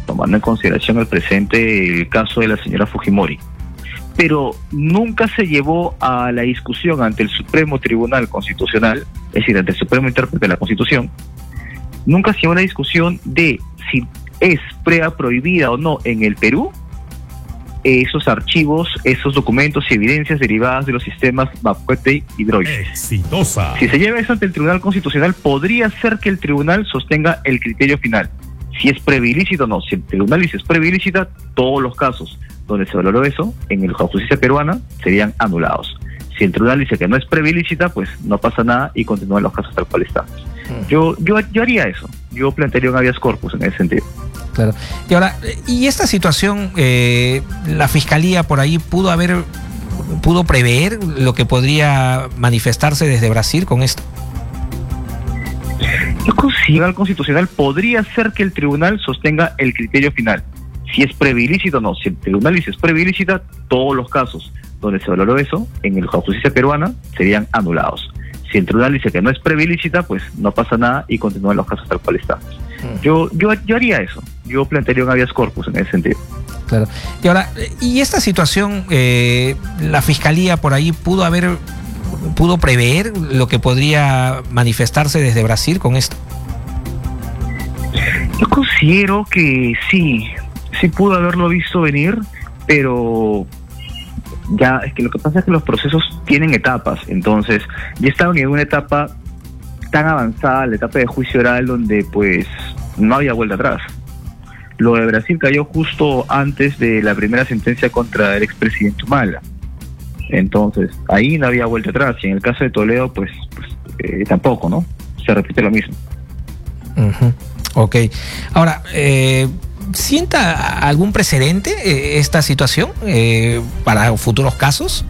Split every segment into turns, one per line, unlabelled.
tomando en consideración el presente el caso de la señora Fujimori. Pero nunca se llevó a la discusión ante el Supremo Tribunal Constitucional, es decir, ante el Supremo Intérprete de la Constitución, nunca se llevó a la discusión de si es prueba prohibida o no en el Perú esos archivos, esos documentos y evidencias derivadas de los sistemas Mapquete y Droid.
Exitosa.
Si se lleva eso ante el Tribunal Constitucional, podría ser que el tribunal sostenga el criterio final. Si es previa ilícita o no. Si el tribunal dice es previa ilícita, todos los casos donde se valoró eso en la justicia peruana serían anulados. Si el tribunal dice que no es previa ilícita, pues no pasa nada y continúan los casos tal cual están. Yo haría eso. Yo plantearía un habeas corpus en ese sentido.
Claro. Y ahora, ¿y esta situación, la Fiscalía por ahí pudo prever lo que podría manifestarse desde Brasil con esto?
Yo considero al Constitucional podría ser que el tribunal sostenga el criterio final. Si es previa ilícita o no. Si el tribunal dice es previa ilícita, todos los casos donde se valoró eso en la justicia peruana serían anulados. Si el tribunal dice que no es previa ilícita, pues no pasa nada y continúan los casos tal cual están. Yo haría eso. Yo plantearía un habeas corpus en ese sentido.
Claro. Y ahora, ¿y esta situación, la Fiscalía por ahí pudo prever lo que podría manifestarse desde Brasil con esto?
Yo considero que sí pudo haberlo visto venir, pero ya es que lo que pasa es que los procesos tienen etapas, entonces ya estaban en una etapa tan avanzada, la etapa de juicio oral, donde pues no había vuelta atrás. Lo de Brasil cayó justo antes de la primera sentencia contra el expresidente Humala, entonces ahí no había vuelta atrás, y en el caso de Toledo pues tampoco, ¿no? Se repite lo mismo.
Ok. Ahora, ¿sienta algún precedente esta situación para futuros casos?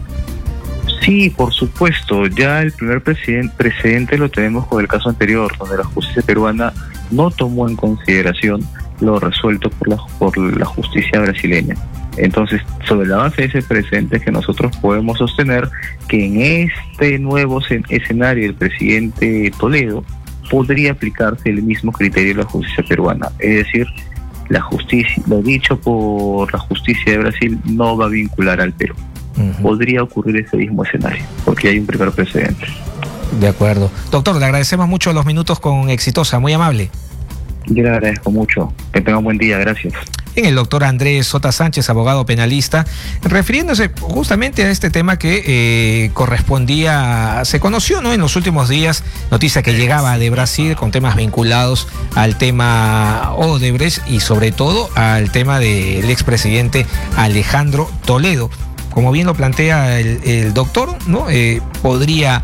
Sí, por supuesto. Ya el primer precedente lo tenemos con el caso anterior, donde la justicia peruana no tomó en consideración lo resuelto por la justicia brasileña. Entonces, sobre la base de ese precedente es que nosotros podemos sostener que en este nuevo escenario del presidente Toledo podría aplicarse el mismo criterio de la justicia peruana. Es decir, la justicia, lo dicho por la justicia de Brasil no va a vincular al Perú. Podría ocurrir ese mismo escenario, porque hay un primer precedente.
De acuerdo. Doctor, le agradecemos mucho los minutos con Exitosa, muy amable.
Yo le agradezco mucho. Que tenga un buen día, gracias.
En el doctor Andrés Sota Sánchez, abogado penalista, refiriéndose justamente a este tema que se conoció, ¿no?, en los últimos días, noticia que llegaba de Brasil con temas vinculados al tema Odebrecht y sobre todo al tema del expresidente Alejandro Toledo. Como bien lo plantea el doctor, ¿no?, podría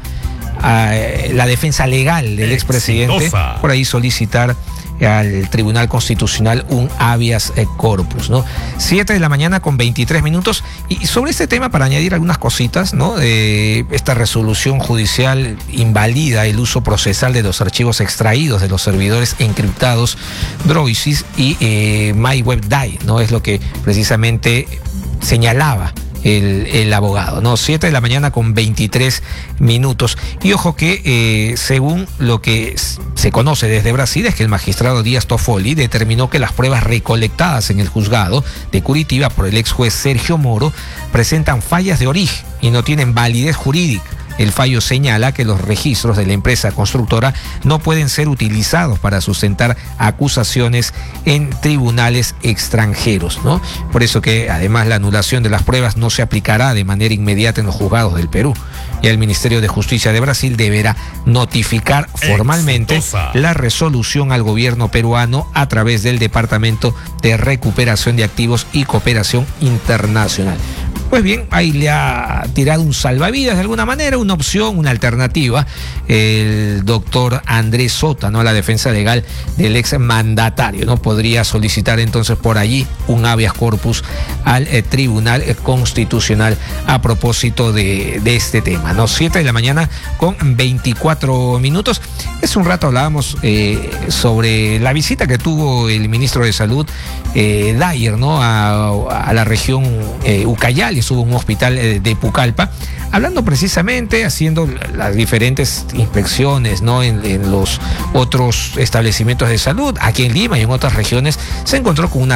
la defensa legal del expresidente por ahí solicitar al Tribunal Constitucional un habeas corpus, ¿no? 7 de la mañana con 23 minutos. Y sobre este tema, para añadir algunas cositas, ¿no? Esta resolución judicial invalida el uso procesal de los archivos extraídos de los servidores encriptados Droisis y MyWebDAI, ¿no? Es lo que precisamente señalaba el abogado, ¿no? 7 de la mañana con 23 minutos. Y ojo que según lo que se conoce desde Brasil, es que el magistrado Díaz Toffoli determinó que las pruebas recolectadas en el juzgado de Curitiba por el ex juez Sergio Moro presentan fallas de origen y no tienen validez jurídica. El fallo señala que los registros de la empresa constructora no pueden ser utilizados para sustentar acusaciones en tribunales extranjeros, ¿no? Por eso que además la anulación de las pruebas no se aplicará de manera inmediata en los juzgados del Perú. Y el Ministerio de Justicia de Brasil deberá notificar formalmente la resolución al gobierno peruano a través del Departamento de Recuperación de Activos y Cooperación Internacional. Pues bien, ahí le ha tirado un salvavidas de alguna manera, una opción, una alternativa, el doctor Andrés Sota, ¿no?, la defensa legal del ex mandatario, ¿no? Podría solicitar entonces por allí un habeas corpus al Tribunal Constitucional a propósito de este tema, ¿no? 7 de la mañana con 24 minutos. Hace un rato hablábamos sobre la visita que tuvo el ministro de Salud, Dyer, ¿no?, a la región Ucayali. Estuvo en un hospital de Pucallpa, hablando precisamente, haciendo las diferentes inspecciones, ¿no?, en los otros establecimientos de salud. Aquí en Lima y en otras regiones se encontró con una